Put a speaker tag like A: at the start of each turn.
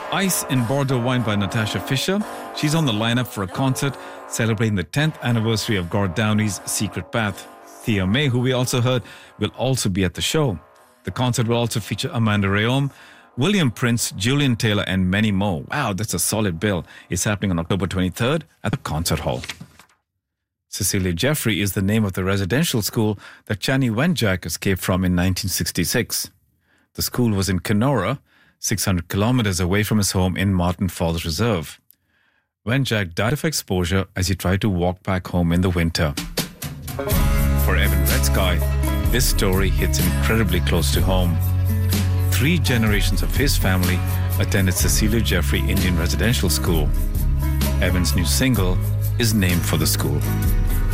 A: Ice in Bordeaux Wine by Natasha Fisher. She's on the lineup for a concert celebrating the 10th anniversary of Gord Downey's Secret Path. Thea May, who we also heard, will also be at the show. The concert will also feature Amanda Rayom, William Prince, Julian Taylor, and many more. Wow, that's a solid bill. It's happening on October 23rd at the Concert Hall. Cecilia Jeffrey is the name of the residential school that Chani Wenjack escaped from in 1966. The school was in Kenora, 600 kilometers away from his home in Martin Falls Reserve. Wenjack died of exposure as he tried to walk back home in the winter. For Evan Redsky, this story hits incredibly close to home. 3 generations of his family attended Cecilia Jeffrey Indian Residential School. Evan's new single is named for the school.